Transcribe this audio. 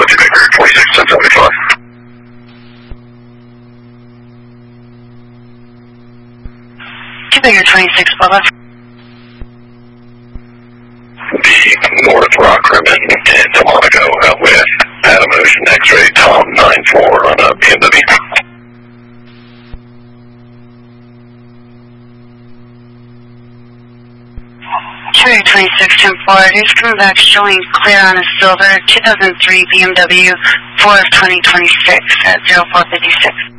Quincy Baker, 26, 1075. Baker 26, Bubba. The North Rock Ribbon in Delmonico out with Adam Ocean X-Ray Tom 94 on a BMW. Baker 26, 10-4. He's coming back showing clear on a silver 2003 BMW 4 of 2026 at 0456.